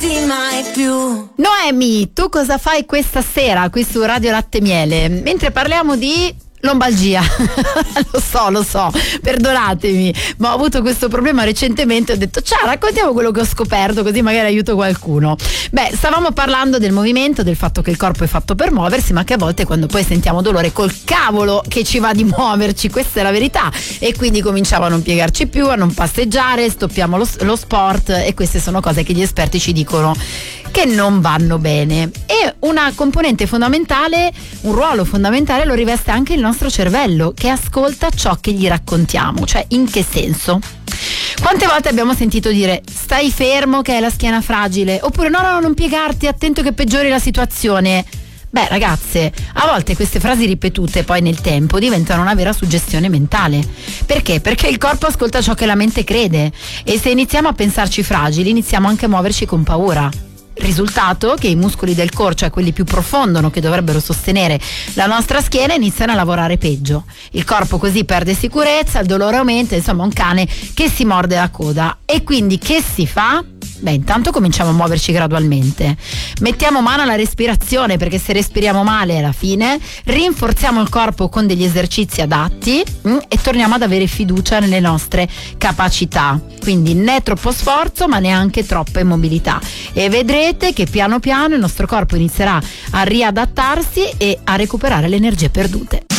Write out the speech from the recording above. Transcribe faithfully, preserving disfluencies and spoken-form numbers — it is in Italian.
lasciarti mai più. Noemi, tu cosa fai questa sera qui su Radio Latte Miele? Mentre parliamo di lombalgia. Lo so, lo so, perdonatemi, ma ho avuto questo problema recentemente. Ho detto ciao, raccontiamo quello che ho scoperto, così magari aiuto qualcuno. Beh, stavamo parlando del movimento, del fatto che il corpo è fatto per muoversi, ma che a volte quando poi sentiamo dolore, col cavolo che ci va di muoverci, questa è la verità, e quindi cominciamo a non piegarci più, a non passeggiare, stoppiamo lo, lo sport, e queste sono cose che gli esperti ci dicono che non vanno bene. E una componente fondamentale, un ruolo fondamentale lo riveste anche il nostro cervello, che ascolta ciò che gli raccontiamo. Cioè, in che senso? Quante volte abbiamo sentito dire stai fermo che hai la schiena fragile, oppure no no non piegarti, attento che peggiori la situazione. Beh ragazze, a volte queste frasi ripetute poi nel tempo diventano una vera suggestione mentale. Perché? Perché il corpo ascolta ciò che la mente crede, e se iniziamo a pensarci fragili iniziamo anche a muoverci con paura. Risultato che i muscoli del core, cioè quelli più profondi che dovrebbero sostenere la nostra schiena, iniziano a lavorare peggio. Il corpo così perde sicurezza, il dolore aumenta, insomma un cane che si morde la coda. E quindi che si fa? Beh, intanto cominciamo a muoverci gradualmente. Mettiamo mano alla respirazione, perché se respiriamo male è la fine. Rinforziamo il corpo con degli esercizi adatti mh, e torniamo ad avere fiducia nelle nostre capacità. Quindi né troppo sforzo, ma neanche troppa immobilità. E vedrete che piano piano il nostro corpo inizierà a riadattarsi e a recuperare le energie perdute.